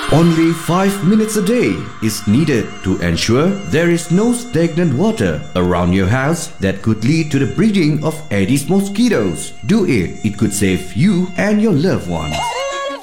Only 5 minutes a day is needed to ensure there is no stagnant water around your house that could lead to the breeding of Aedes mosquitoes. Do it, it could save you and your loved ones.